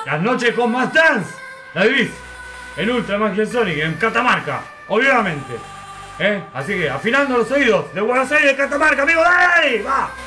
Las noches con más dance. La vivís en Ultra Magia Sonic, en Catamarca, obviamente. Así que afinando los oídos de Buenos Aires, Catamarca, amigo, dale, va.